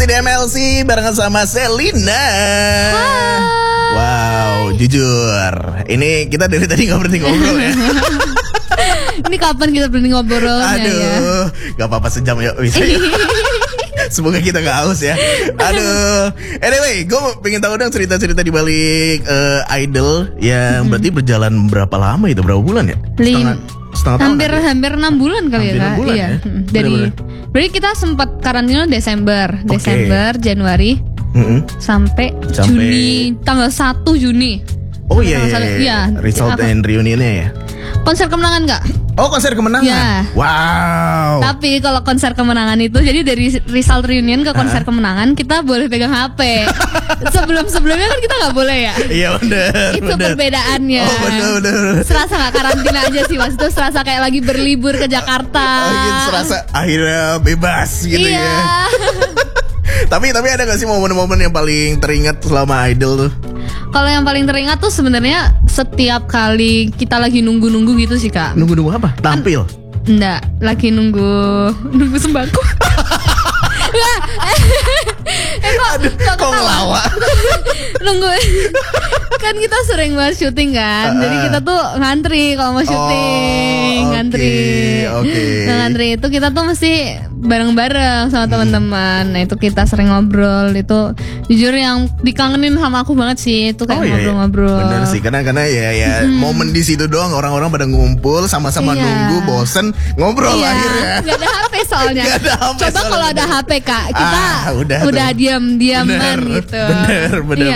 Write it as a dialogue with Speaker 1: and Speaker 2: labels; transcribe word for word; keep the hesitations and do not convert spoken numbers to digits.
Speaker 1: di M L C barengan sama Selina.
Speaker 2: Hai.
Speaker 1: Wow, jujur, ini kita dari tadi nggak berhenti ngobrol ya.
Speaker 2: Ini kapan kita berhenti ngobrolnya?
Speaker 1: Aduh,
Speaker 2: ya?
Speaker 1: Gak apa-apa sejam ya bisa ya. Semoga kita gak haus ya. Aduh. Anyway, gue pengen tahu dong cerita-cerita di balik uh, Idol yang hmm. berarti berjalan berapa lama itu? Berapa bulan ya?
Speaker 2: Setengah, setengah tahun. Hampir
Speaker 1: ya?
Speaker 2: hampir enam bulan kali
Speaker 1: hampir
Speaker 2: ya, Kak.
Speaker 1: Bulan,
Speaker 2: iya.
Speaker 1: Ya?
Speaker 2: Dari berarti kita sempat karantina Desember, okay. Desember, Januari, mm-hmm. sampai, sampai Juni, tanggal satu Juni.
Speaker 1: Oh iya, iya, iya. Result apa? And reunionnya ya.
Speaker 2: Konser kemenangan gak?
Speaker 1: Oh konser kemenangan?
Speaker 2: Ya.
Speaker 1: Wow.
Speaker 2: Tapi kalau konser kemenangan itu, jadi dari result reunion ke konser uh-huh. kemenangan kita boleh pegang H P. Sebelum-sebelumnya kan kita gak boleh ya.
Speaker 1: Iya benar.
Speaker 2: Itu
Speaker 1: bener.
Speaker 2: perbedaannya.
Speaker 1: Oh benar benar.
Speaker 2: Serasa gak karantina aja sih mas. Itu serasa kayak lagi berlibur ke Jakarta.
Speaker 1: Oh, gitu, serasa akhirnya bebas gitu
Speaker 2: iya.
Speaker 1: ya. Tapi tapi ada gak sih momen-momen yang paling teringat selama Idol tuh?
Speaker 2: Kalau yang paling teringat tuh sebenarnya setiap kali kita lagi nunggu-nunggu gitu sih Kak.
Speaker 1: Nunggu-nunggu apa? Tampil?
Speaker 2: Kan, enggak, lagi nunggu nunggu sembako. Enggak. eh kok
Speaker 1: Aduh, kok, kok ngelawak?
Speaker 2: Nunggu. Kan kita sering banget syuting kan. Uh, Jadi kita tuh ngantri kalau mau syuting, oh, ngantri.
Speaker 1: Oke. Okay.
Speaker 2: Nah, ngantri itu kita tuh mesti bareng-bareng sama teman-teman. Nah, itu kita sering ngobrol. Itu jujur yang dikangenin sama aku banget sih. Itu kayak oh, ngobrol-ngobrol.
Speaker 1: Iya, iya. Bener sih, karena karena ya ya hmm. momen di situ doang orang-orang pada ngumpul sama-sama iya. nunggu, bosen, ngobrol iya. akhirnya.
Speaker 2: Gak ada H P soalnya.
Speaker 1: Gak ada H P.
Speaker 2: Coba kalau ada H P Kak, kita
Speaker 1: ah, udah
Speaker 2: udah diam-diaman gitu.
Speaker 1: Bener, bener.
Speaker 2: Iya.